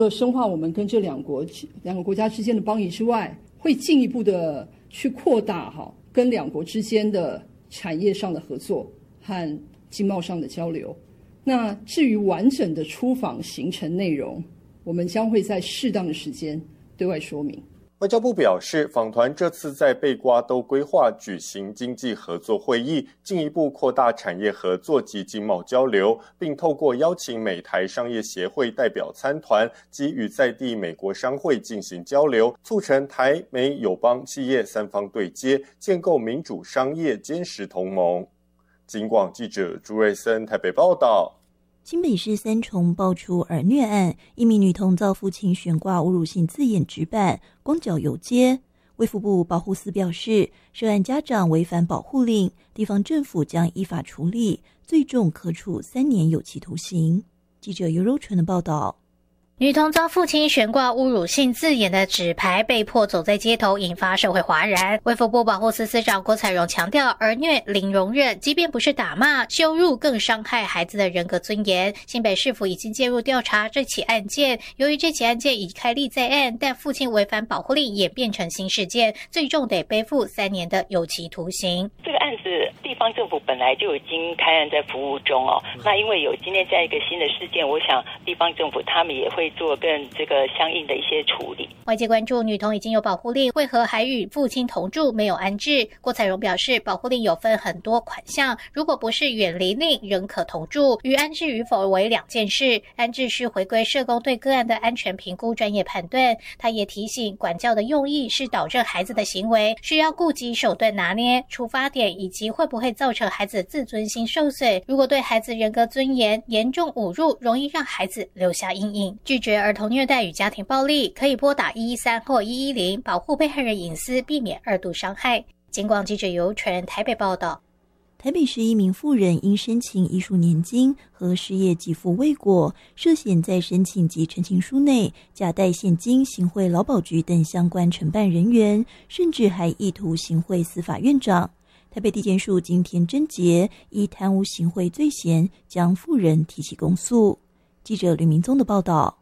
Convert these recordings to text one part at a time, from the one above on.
深化我们跟这两个国家之间的邦谊之外，会进一步的去扩大跟两国之间的产业上的合作和经贸上的交流。那至于完整的出访行程内容，我们将会在适当的时间对外说明。 外交部表示，访团这次在贝瓜都规划举行经济合作会议，进一步扩大产业合作及经贸交流，并透过邀请美台商业协会代表参团及与在地美国商会进行交流，促成台美友邦企业三方对接，建构民主商业坚实同盟。警广记者朱瑞森台北报道。 新北市三重爆出儿虐案，一名女童遭父亲悬挂侮辱性字眼纸板，光脚游街。卫福部保护司表示，涉案家长违反保护令，地方政府将依法处理，最重可处3年有期徒刑。记者尤柔纯的报道。 女童遭父亲悬挂侮辱性字眼的纸牌，被迫走在街头，引发社会哗然。卫福部保护司司长郭彩荣强调，儿虐零容忍，即便不是打骂、羞辱，更伤害孩子的人格尊严。新北市府已经介入调查这起案件，由于这起案件已开立在案，但父亲违反保护令演变成新事件，最重得背负3年的有期徒刑。 这个案子地方政府本来就已经开案在服务中那因为有今天在一个新的事件，我想地方政府他们也会做跟这个相应的一些处理。 外界关注女童已经有保护令，为何还与父亲同住没有安置？郭彩荣表示，保护令有分很多款项，如果不是远离令，仍可同住，与安置与否为2件事。安置是回归社工对个案的安全评估专业判断。他也提醒，管教的用意是导正孩子的行为，需要顾及手段拿捏、出发点以及会不会造成孩子自尊心受损。如果对孩子人格尊严严重侮辱，容易让孩子留下阴影。拒绝儿童虐待与家庭暴力，可以拨打113或110，保护被害人隐私，避免2度伤害。警广记者尤纯台北报道。 台北市一名妇人因申请遗属年金和失业给付未果，涉嫌在申请及陈情书内假带现金行贿劳保局等相关承办人员，甚至还意图行贿司法院长。台北地检署今天侦结，以贪污行贿罪嫌将妇人提起公诉。记者吕明宗的报道。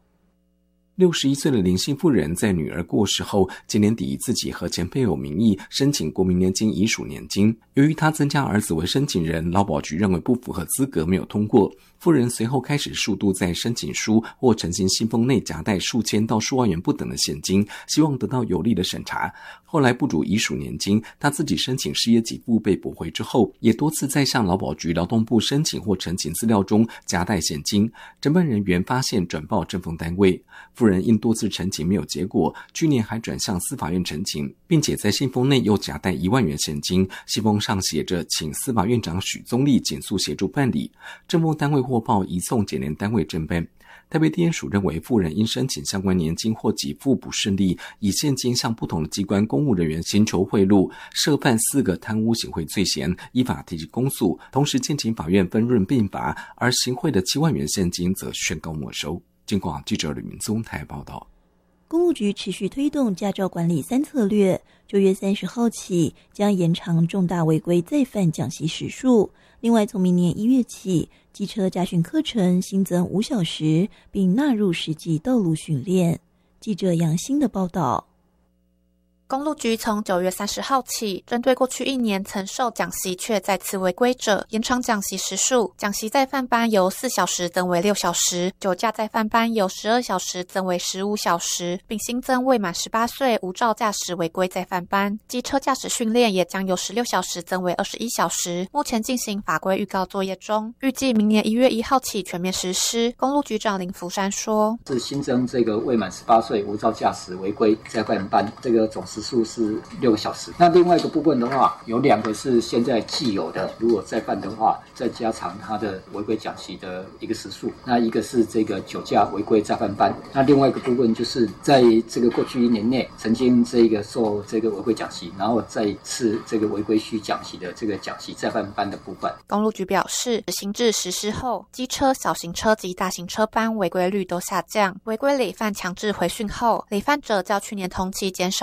61岁的林姓妇人在女儿过世后，今年底以自己和前配偶名义申请国民年金遗属年金。由于她增加儿子为申请人，劳保局认为不符合资格，没有通过。妇人随后开始数度在申请书或呈现信封内夹带数千到数万元不等的现金，希望得到有力的审查。后来不主遗属年金，她自己申请失业给付被驳回之后，也多次在向劳保局、劳动部申请或呈请资料中夹带现金。承办人员发现转报政风单位，妇人因多次陈情没有结果，去年还转向司法院陈情，并且在信封内又夹带1万元现金，信封上写着请司法院长许宗力紧速协助办理。政风单位获报移送检联单位侦办。台北地检署认为妇人因申请相关年金或给付不顺利，以现金向不同的机关公务人员寻求贿赂，涉犯4个贪污行贿罪嫌，依法提起公诉，同时建请法院分润并罚，而行贿的7万元现金则宣告没收。警广记者吕明宗台报道。 公路局持续推动驾照管理3策略，9月30号起将延长重大违规再犯讲习时数。另外，从明年1月起，机车驾训课程新增5小时，并纳入实际道路训练。记者杨欣的报道。 公路局从9月30号起，针对过去1年曾受讲习却再次违规者，延长讲习时数。讲习再犯班由4小时增为6小时，酒驾再犯班由12小时增为15小时，并新增未满18岁无照驾驶违规再犯班。机车驾驶训练也将由16小时增为21小时，目前进行法规预告作业中，预计明年1月1号起全面实施。公路局长林福山说：“ 是新增这个未满18岁无照驾驶违规再犯班，这个总时数是6个小时。那另外一个部分的话，有2个是现在既有的，如果再犯的话，再加长它的违规讲习的一个时数。那一个是这个酒驾违规再犯班，那另外一个部分就是在这个过去1年内曾经这个受这个违规讲习，然后再次这个违规需讲习的这个讲习再犯班的部分。” 公路局表示，新制实施后，机车、小型车及大型车班违规率都下降，违规累犯强制回训后，累犯者较去年同期减少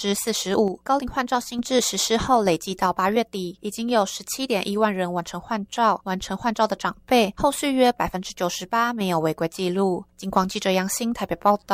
45%。高龄换照新制实施后，累计到8月底，已经有17.1万人完成换照。完成换照的长辈，后续约98%没有违规记录。金广记者杨欣台北报道。